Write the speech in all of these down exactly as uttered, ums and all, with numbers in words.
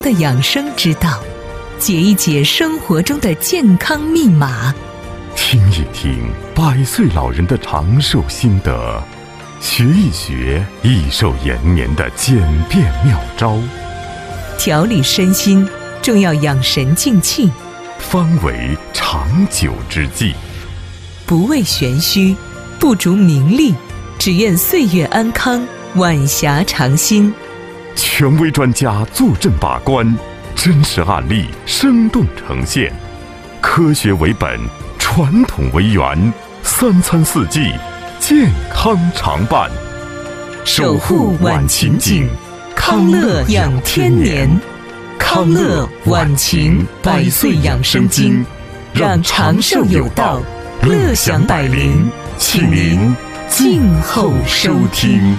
的养生之道，解一解生活中的健康密码， 听一听百岁老人的长寿心得，学一学益寿延年的简便妙招， 调理身心重要养神静气， 方为长久之计。 不为玄虚，不逐名利，只愿岁月安康，晚霞长新。 权威专家坐镇把关，真实案例生动呈现，科学为本，传统为源，三餐四季健康常伴， 守护晚晴景，康乐养天年。康乐晚晴百岁养生经，让长寿有道，乐享百龄，请您静候收听。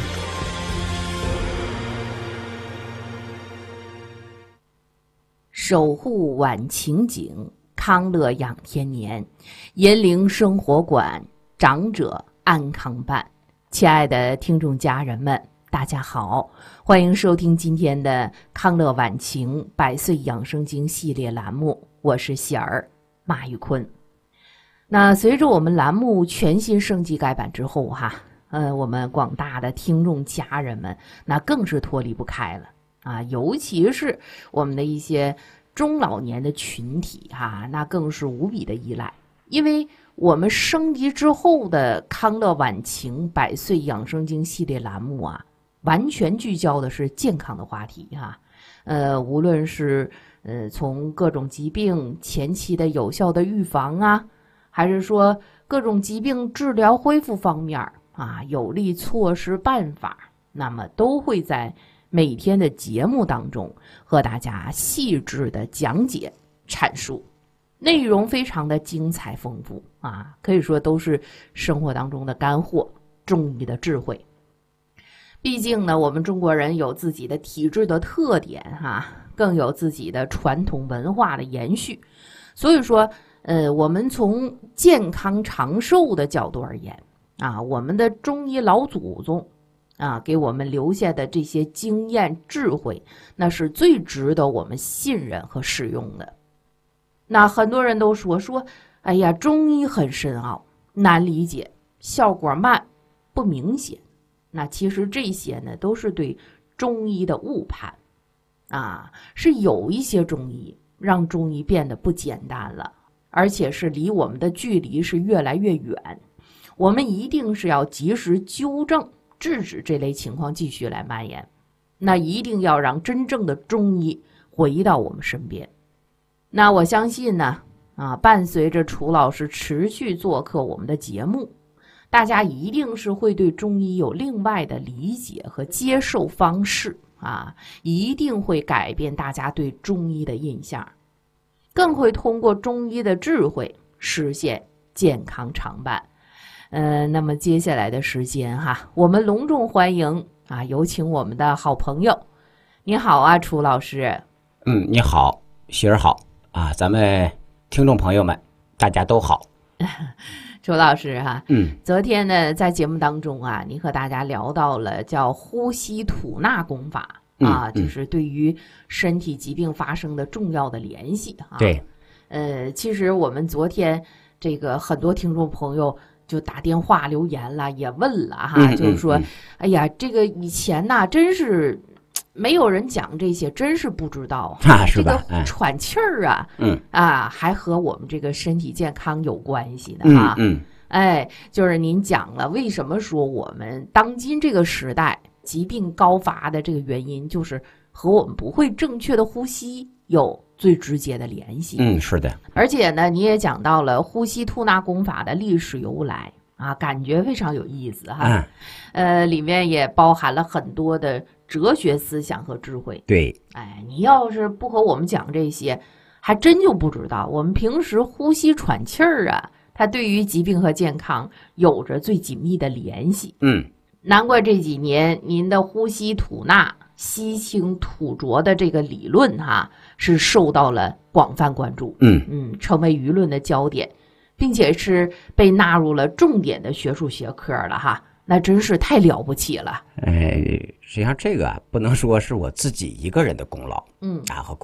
守护晚晴景，康乐养天年，银铃生活馆，长者安康办。亲爱的听众家人们，大家好，欢迎收听今天的康乐晚晴百岁养生经系列栏目，我是喜儿马玉坤。那随着我们栏目全新升级改版之后哈，呃，我们广大的听众家人们那更是脱离不开了啊，尤其是我们的一些中老年的群体哈，那更是无比的依赖，因为我们升级之后的康乐晚晴百岁养生经系列栏目啊，完全聚焦的是健康的话题哈，呃，无论是呃从各种疾病前期的有效的预防啊，还是说各种疾病治疗恢复方面啊，有力措施办法，那么都会在每天的节目当中和大家细致的讲解阐述，内容非常的精彩丰富啊，可以说都是生活当中的干货，中医的智慧。毕竟呢，我们中国人有自己的体质的特点哈、啊，更有自己的传统文化的延续，所以说呃，我们从健康长寿的角度而言啊，我们的中医老祖宗啊，给我们留下的这些经验智慧，那是最值得我们信任和使用的。那很多人都说说，哎呀，中医很深奥，难理解，效果慢，不明显。那其实这些呢，都是对中医的误判啊，是有一些中医让中医变得不简单了，而且是离我们的距离是越来越远。我们一定是要及时纠正，制止这类情况继续来蔓延，那一定要让真正的中医回到我们身边。那我相信呢，啊，伴随着楚老师持续做客我们的节目，大家一定是会对中医有另外的理解和接受方式啊，一定会改变大家对中医的印象，更会通过中医的智慧实现健康常伴。呃，那么接下来的时间哈，我们隆重欢迎啊，有请我们的好朋友。你好啊，楚老师。 嗯，你好，喜儿好啊，咱们听众朋友们大家都好。 楚老师哈、啊， 嗯， 昨天呢在节目当中啊，你和大家聊到了叫呼吸吐纳功法啊、嗯嗯，就是对于身体疾病发生的重要的联系啊。 对， 呃，其实我们昨天这个很多听众朋友就打电话留言了，也问了哈， 嗯、 就是说、 嗯嗯， 哎呀，这个以前呐，真是没有人讲这些，真是不知道啊，是吧？ 这个喘气儿啊， 嗯啊，还和我们这个身体健康有关系的哈。 嗯嗯， 哎，就是您讲了，为什么说我们当今这个时代疾病高发的这个原因，就是和我们不会正确的呼吸有最直接的联系。 嗯，是的。 而且呢，你也讲到了呼吸吐纳功法的历史由来啊，感觉非常有意思哈。嗯、呃，里面也包含了很多的哲学思想和智慧。 对， 哎，你要是不和我们讲这些，还真就不知道我们平时呼吸喘气儿啊，它对于疾病和健康有着最紧密的联系。 嗯， 难怪这几年您的呼吸吐纳、吸清吐浊的这个理论哈，是受到了广泛关注。 嗯嗯，成为舆论的焦点，并且是被纳入了重点的学术学科了哈。 那真是太了不起了。 呃，实际上这个啊，不能说是我自己一个人的功劳， 嗯啊和